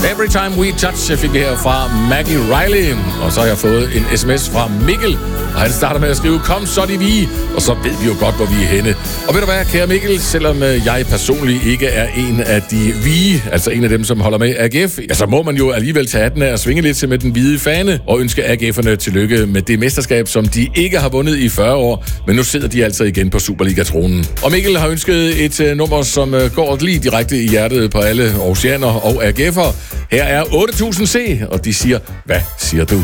Every Time We Touch, jeg fik det her fra Maggie Riley. Og så har jeg fået en sms fra Mikkel, og han starter med at skrive, kom så de vi, og så ved vi jo godt, hvor vi er henne. Og ved du hvad, kære Mikkel, selvom jeg personligt ikke er en af de vi, altså en af dem, som holder med AGF, ja, så må man jo alligevel tage hatten af og svinge lidt til med den hvide fane, og ønske AGF'erne tillykke med det mesterskab, som de ikke har vundet i 40 år, men nu sidder de altså igen på Superliga-tronen. Og Mikkel har ønsket et nummer, som går lige direkte i hjertet på alle oceaner og AGF'er. Her er 8000 C, og de siger, hvad siger du?